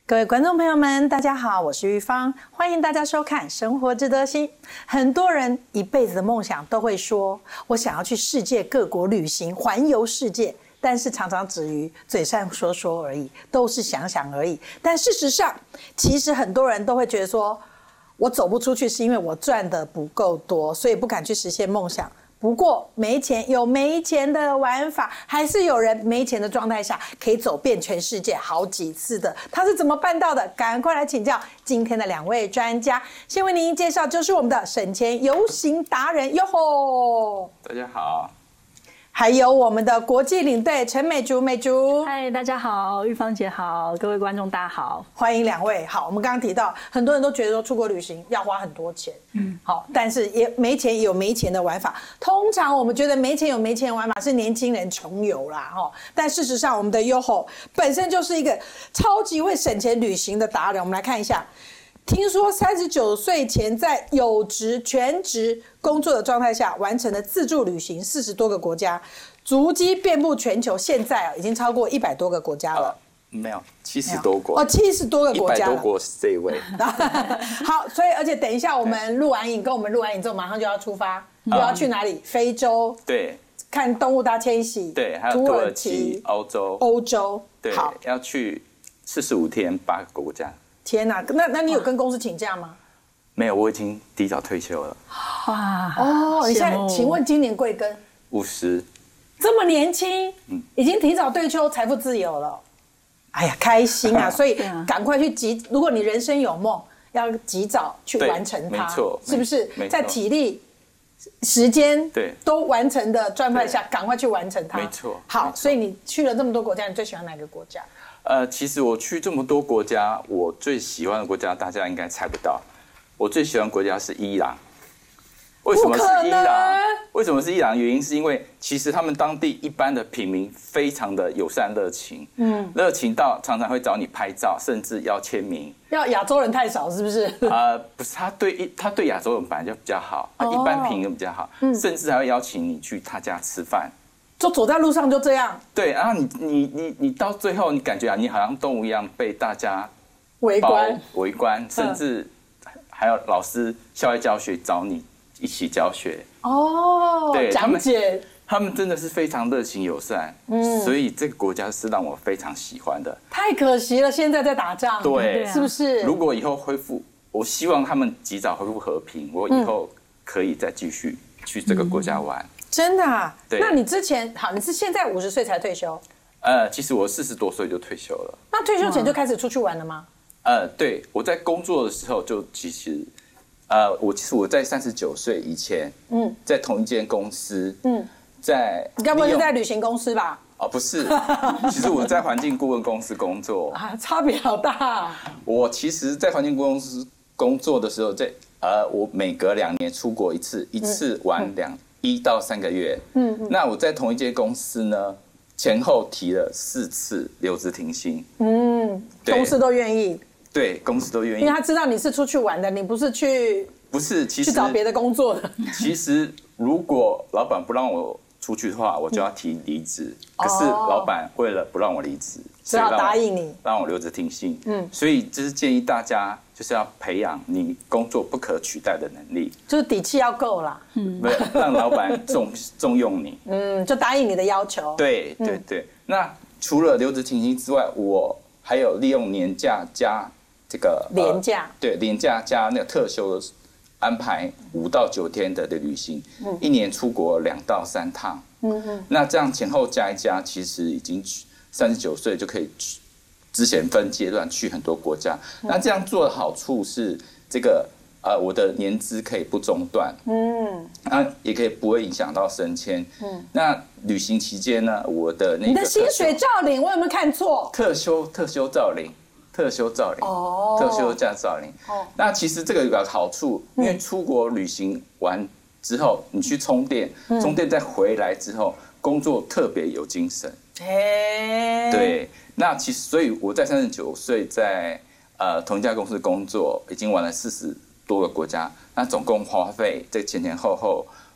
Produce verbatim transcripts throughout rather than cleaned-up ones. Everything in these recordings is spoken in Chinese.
各位观众朋友们，大家好，我是玉芳，欢迎大家收看《生活值得心》。很多人一辈子的梦想都会说，我想要去世界各国旅行，环游世界。但是常常止于嘴上说说而已，都是想想而已。但事实上，其实很多人都会觉得说，我走不出去是因为我赚的不够多，所以不敢去实现梦想。不过没钱有没钱的玩法，还是有人没钱的状态下可以走遍全世界好几次的。他是怎么办到的？赶快来请教今天的两位专家。先为您介绍，就是我们的省钱游行达人哟吼！ 大家好。 还有我们的国际领队陈美竹，美竹， 嗨，大家好，玉芳姐好，各位观众大家好， 欢迎两位。好，我们刚刚提到，很多人都觉得说出国旅行要花很多钱，嗯，好，但是也没钱也有没钱的玩法。通常我们觉得没钱有没钱的玩法是年轻人穷游啦，哈，但事实上我们的 Yoho 本身就是一个超级会省钱旅行的达人。我们来看一下。听说三十九岁前在有职全职工作的状态下完成了自助旅行四十多个国家，足迹遍布全球，现在已经超过一百多个国家了。 呃、没有，七十多国。 哦，七十多个国家了。 一百多国是这一位。 好，所以而且等一下我们录完影，跟我们录完影之后马上就要出发，又要去哪里？非洲。 对。 看动物大迁徙。 对，还有土耳其、欧洲。 欧洲。 对，好，要去四十五天，八个国家。 天哪，那那你有跟公司请假吗？ 没有，我已经提早退休了。 哇， 哦，你现在请问今年贵庚？ 五十， 这么年轻，嗯，已经提早退休，财富自由了。哎呀，开心啊！所以赶快去急，如果你人生有梦，要及早去完成它， 没错， 是不是？在体力、时间对都完成的状态下，赶快去完成它， 没错。 好，所以你去了这么多国家，你最喜欢哪个国家？ 呃，其实我去这么多国家，我最喜欢的国家大家应该猜不到。我最喜欢的国家是伊朗。为什么是伊朗？为什么是伊朗？原因是因为其实他们当地一般的平民非常的友善热情，嗯，热情到常常会找你拍照，甚至要签名。 要亚洲人太少是不是？ 呃，不是，他对他对亚洲人本来就比较好，他一般平民比较好，嗯，甚至还会邀请你去他家吃饭。 就走在路上就这样， 对，然后你你你你到最后，你感觉啊，你好像动物一样被大家围观围观，甚至还有老师校外教学找你一起教学哦， 对， 讲解， 他们真的是非常热情友善，嗯，所以这个国家是让我非常喜欢的。 太可惜了，现在在打仗， 对， 是不是？ 如果以后恢复，我希望他们及早恢复和平，我以后可以再继续去这个国家玩。嗯真的啊？ 对。 那你之前好，你是现在五十岁才退休？ 呃，其实我四十多岁就退休了。 那退休前就开始出去玩了吗？ 呃，对，我在工作的时候就其实，呃，我其实我在三十九岁以前，嗯，在同一间公司，嗯，在你该不会是在旅行公司吧？ 哦，不是，其实我在环境顾问公司工作啊，差别好大啊。 我其实，在环境顾问公司工作的时候，在呃，我每隔两年出国一次，一次玩两。嗯一到三个月，嗯，那我在同一间公司呢，前后提了四次留职停薪，嗯， 公司都愿意， 对，公司都愿意， 因为他知道你是出去玩的，你不是去， 不是，其实去找别的工作的。 其实如果老板不让我出去的话，我就要提离职，可是老板为了不让我离职， 只好答应你， 让我留职停薪，嗯，所以就是建议大家。就是要培养你工作不可取代的能力， 就是底气要够啦， 嗯，不是让老板重重用你， 嗯，就答应你的要求。 对对对。嗯、那除了留职停薪之外，我还有利用年假加这个年假、呃， 对年假加那个特休的安排五到九天的的旅行，嗯，一年出国两到三趟，嗯嗯。那这样前后加一加，其实已经三十九岁就可以去。之前分阶段去很多国家，那这样做的好处是，这个呃，我的年资可以不中断，嗯，啊，也可以不会影响到升迁，嗯，那旅行期间呢，我的那个你的薪水照领，我有没有看错？ 特休特休照领，特休照领，哦，特休假照领，哦，那其实这个有个好处，因为出国旅行完之后，你去充电，嗯、充电再回来之后，工作特别有精神， 哎， 对。那其实，所以我在三十九岁在呃同一家公司工作，已经玩了四十多个国家，那总共花费这前前后后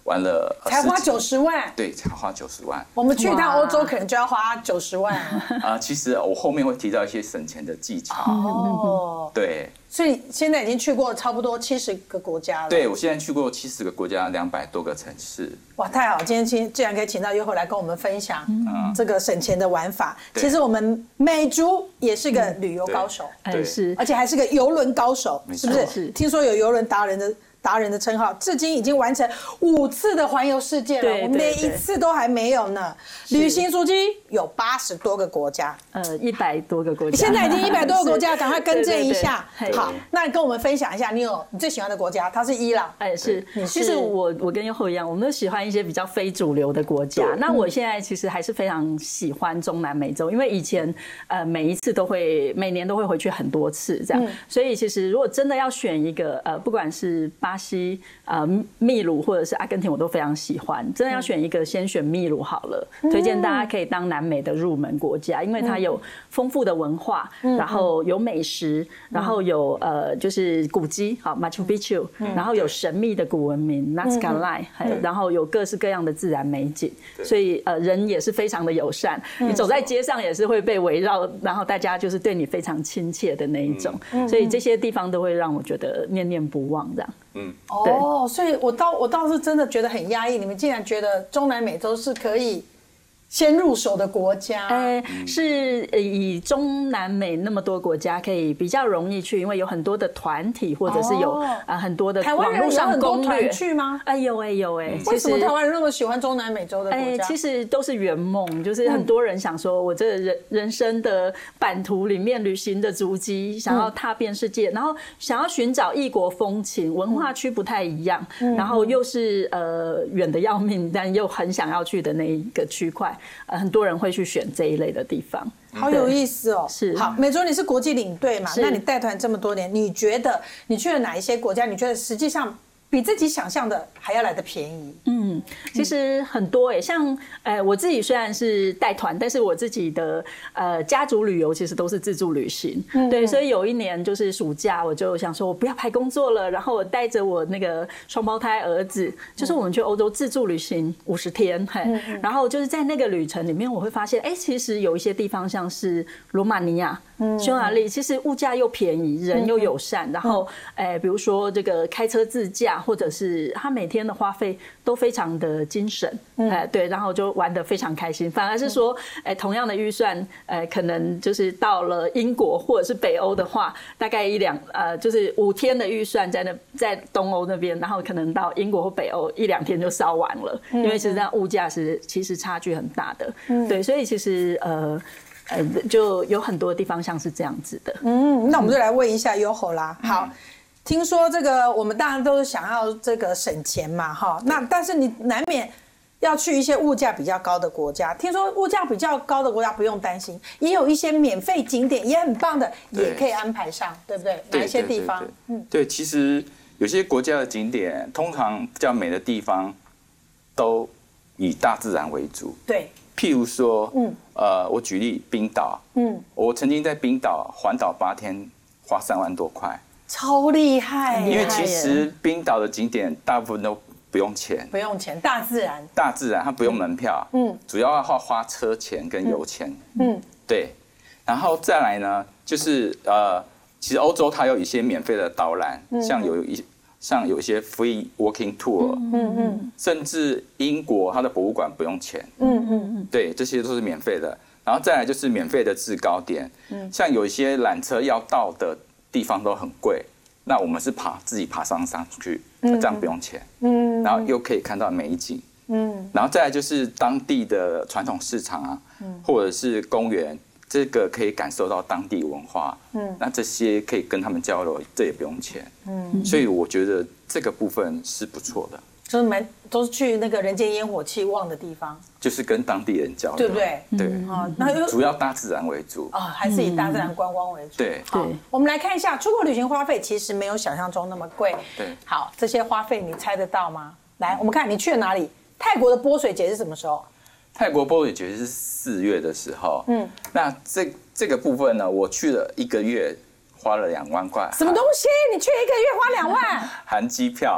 玩了才花九十万， 对，才花九十万。 我们去一趟欧洲可能就要花九十万啊、 呃。其实我后面会提到一些省钱的技巧。 哦， 对， 所以现在已经去过差不多七十个国家了。 对，我现在去过七十个国家，两百多个城市。 哇，太好！今天请既然可以请到优厚来跟我们分享这个省钱的玩法。 嗯、 其实我们美竹也是个旅游高手， 对，是， 而且还是个邮轮高手，是不是？ 是。 听说有邮轮达人的。达人的称号，至今已经完成五次的环游世界了，我们连一次都还没有呢。旅行足迹有八十多个国家， 呃，一百多个国家， 现在已经一百多个国家，赶快更正一下。 对对对好，那跟我们分享一下，你有你最喜欢的国家？它是伊朗， 哎，是。其实我我跟优厚一样，我们都喜欢一些比较非主流的国家。那我现在其实还是非常喜欢中南美洲，因为以前呃每一次都会每年都会回去很多次这样，嗯、所以其实如果真的要选一个呃，不管是巴西、呃秘鲁或者是阿根廷，我都非常喜欢。真的要选一个，先选秘鲁好了。嗯、推荐大家可以当南美的入门国家，因为它有丰富的文化，嗯、然后有美食，嗯、然后有呃就是古迹，好 Machu Picchu，嗯、然后有神秘的古文明 Nazca Line，嗯、然后有各式各样的自然美景，所以呃人也是非常的友善。嗯、你走在街上也是会被围绕，然后大家就是对你非常亲切的那一种，嗯、所以这些地方都会让我觉得念念不忘这样。 嗯， 哦，所以我倒我倒是真的觉得很压抑，你们竟然觉得中南美洲是可以先入手的国家， 呃，是以中南美那么多国家可以比较容易去，因为有很多的团体或者是有啊、哦呃、很多的网络上攻略去吗？ 哎、呃、有哎、欸、有哎、欸， 为什么台湾人那么喜欢中南美洲的国家？哎、 欸，其实都是圆梦，就是很多人想说，我这个人人生的版图里面旅行的足迹，想要踏遍世界，嗯、然后想要寻找异国风情，文化区不太一样，嗯、然后又是呃远的要命，但又很想要去的那一个区块。呃，很多人会去选这一类的地方， 好有意思哦。 是， 好，美竹你是国际领队嘛？那你带团这么多年，你觉得你去了哪一些国家？你觉得实际上比自己想象的还要来得便宜？ 嗯，其实很多哎、欸，像呃我自己虽然是带团，但是我自己的呃家族旅游其实都是自助旅行。嗯、对，所以有一年就是暑假，我就想说我不要排工作了，然后我带着我那个双胞胎儿子，就是我们去欧洲自助旅行五十天，嘿，嗯、然后就是在那个旅程里面，我会发现，哎、欸，其实有一些地方像是罗马尼亚。匈牙利其实物价又便宜，人又友善，然后，哎，比如说这个开车自驾，或者是他每天的花费都非常的精省，哎，对，然后就玩得非常开心。反而是说，哎，同样的预算，哎，可能就是到了英国或者是北欧的话，大概一两呃，就是五天的预算在那在东欧那边，然后可能到英国或北欧一两天就烧完了，因为其实那物价是其实差距很大的，对，所以其实呃。呃，就有很多地方像是这样子的。 嗯，那我们就来问一下优厚啦。好，嗯、听说这个我们当然都是想要这个省钱嘛，哈。那但是你难免要去一些物价比较高的国家。听说物价比较高的国家不用担心，也有一些免费景点也很棒的，也可以安排上，对不对？哪一些地方？ 嗯，对，其实有些国家的景点，通常比较美的地方，都以大自然为主。 对。 譬如说，嗯，呃，我举例冰岛，嗯，我曾经在冰岛环岛八天，花三万多块， 超厉害。 因为其实冰岛的景点大部分都不用钱， 不用钱，大自然， 大自然，它不用门票，嗯，主要要花车钱跟油钱，嗯，对，然后再来呢，就是呃，其实欧洲它有一些免费的导览，嗯、像有一。像有一些 free walking tour， 嗯嗯，甚至英国它的博物馆不用钱，嗯嗯嗯，对，这些都是免费的。然后再来就是免费的制高点，嗯，像有一些缆车要到的地方都很贵，那我们是爬自己爬上上去，这样不用钱，嗯，然后又可以看到美景，嗯，然后再来就是当地的传统市场啊，嗯，或者是公园。这个可以感受到当地文化，嗯，那这些可以跟他们交流，这也不用钱，嗯，所以我觉得这个部分是不错的， 就是蛮都是去那个人间烟火气旺的地方， 就是跟当地人交流， 对不对？ 对，啊、嗯， 那主要大自然为主啊、哦，还是以大自然观光为主， 对， 好，我们来看一下出国旅行花费其实没有想象中那么贵， 对， 好，这些花费你猜得到吗？来，我们看你去了哪里？泰国的泼水节是什么时候？ 泰国泼水节是四月的时候，嗯，那这这个部分呢，我去了一个月，花了两万块。 什么东西？你去一个月花两万？ 含机票。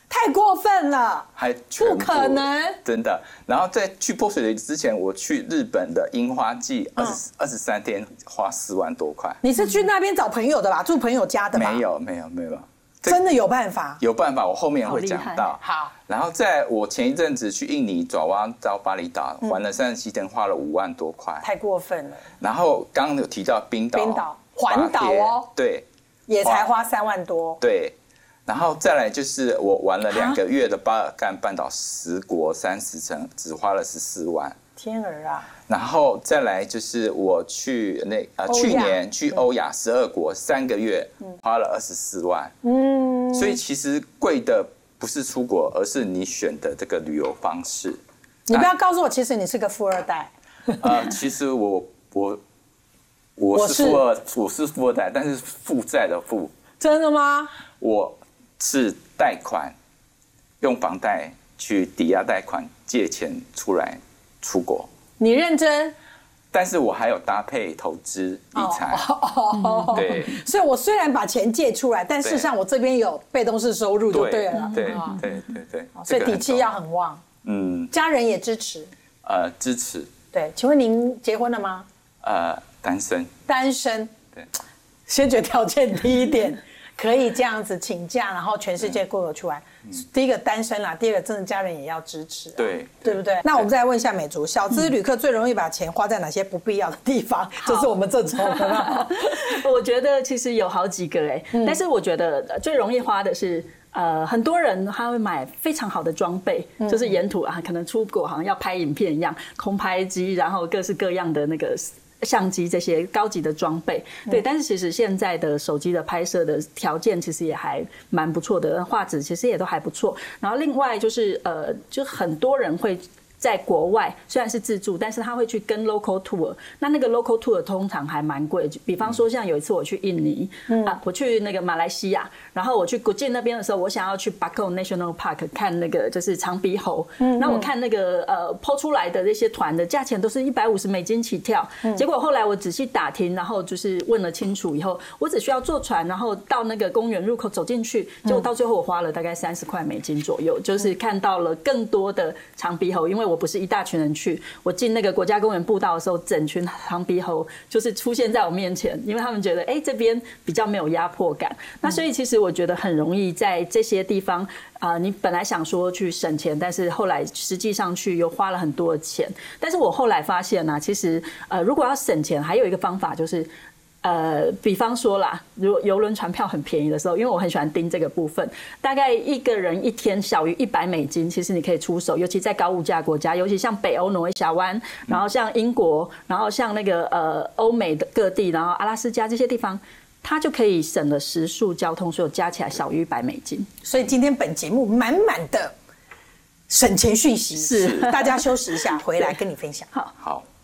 太过分了， 还全部不可能， 真的。然后在去泼水节之前，我去日本的樱花季，二十二十三天花四万多块。 你是去那边找朋友的吧？住朋友家的吧？ 没有，没有，没有。 真的有办法？ 有办法，我后面会讲到。 好， 然后在我前一阵子去印尼爪哇到巴厘岛，玩了三十七天，花了五万多块， 太过分了。 然后刚刚有提到冰岛， 冰岛环岛哦， 对， 也才花三万多。 对，然后再来就是我玩了两个月的巴尔干半岛十国三十城，只花了十四万。 天儿啊！ 然后再来就是我去那呃去年去欧亚十二国三个月，花了二十四万。嗯，所以其实贵的不是出国，而是你选的这个旅游方式。 你不要告诉我，其实你是个富二代。 呃，其实我我我是富二，我是富二代，但是负债的负。 真的吗？ 我是贷款，用房贷去抵押贷款借钱出来出国。 你认真？ 但是我还有搭配投资理财， 哦、 对， 所以我虽然把钱借出来，但事实上我这边有被动式收入就对了， 对对对对， 所以底气要很旺。嗯，家人也支持， 呃，支持。 对，请问您结婚了吗？ 呃，单身。 单身。 对， 先决条件第一点。可以这样子请假，然后全世界过得出来。嗯、第一个单身啦，第二个真的家人也要支持、啊， 对， 对不对？那我们再来问一下美竹，小资旅客最容易把钱花在哪些不必要的地方？就是我们这种的。 我觉得其实有好几个哎、欸，嗯、但是我觉得最容易花的是。呃，很多人他会买非常好的装备，嗯、就是沿途啊，可能出国好像要拍影片一样，空拍机，然后各式各样的那个相机这些高级的装备，对。嗯、但是其实现在的手机的拍摄的条件其实也还蛮不错的，画质其实也都还不错。然后另外就是呃，就很多人会。在国外虽然是自助，但是他会去跟 local tour。那那个 local tour 通常还蛮贵，比方说像有一次我去印尼，嗯、啊，我去那个马来西亚，然后我去古晋那边的时候，我想要去 Bako National Park 看那个就是长鼻猴。嗯，那我看那个呃 po 出来的那些团的价钱都是一百五十美金起跳。嗯，结果后来我仔细打听，然后就是问了清楚以后，我只需要坐船，然后到那个公园入口走进去，结果到最后我花了大概三十块美金左右，就是看到了更多的长鼻猴，因为我不是一大群人去，我进那个国家公园步道的时候，整群长鼻猴就是出现在我面前，因为他们觉得哎、欸、这边比较没有压迫感。那所以其实我觉得很容易在这些地方啊、呃，你本来想说去省钱，但是后来实际上去又花了很多的钱。但是我后来发现呢、啊，其实呃如果要省钱，还有一个方法就是。呃，比方说啦，如果邮轮船票很便宜的时候，因为我很喜欢盯这个部分，大概一个人一天小于一百美金，其实你可以出手，尤其在高物价国家，尤其像北欧挪威峡湾，然后像英国，然后像那个呃欧美的各地，然后阿拉斯加这些地方，它就可以省了食宿、交通，所有加起来小于一百美金。 所以今天本节目满满的省钱讯息， 是大家休息一下，回来跟你分享。 好。 好。